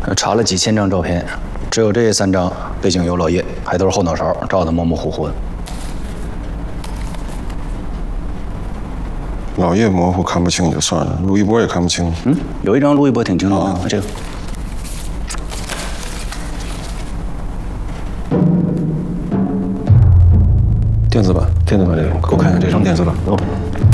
查了几千张照片，只有这3张背景有老叶，还都是后脑勺，照得模模糊糊的。 老叶模糊看不清就算了，陆一波也看不清。 有一张陆一波挺清楚的，这个。 电子版，这个，给我看一下这张电子版。